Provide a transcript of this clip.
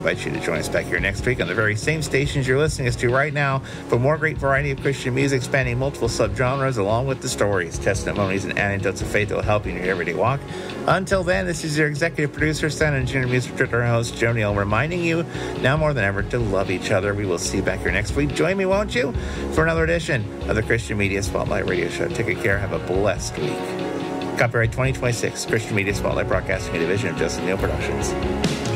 invite you to join us back here next week on the very same stations you're listening us to right now for more great variety of Christian music spanning multiple subgenres, along with the stories, testimonies, and anecdotes of faith that will help you in your everyday walk. Until then, this is your executive producer, sound engineer, music director, and host, Joe Neal, reminding you now more than ever to love each other. We will see you back here next week. Join me, won't you, for another edition of the Christian Media Spotlight Radio Show. Take good care. Have a blessed week. Copyright 2026, Christian Media Spotlight Broadcasting, a division of Joseph Neal Productions.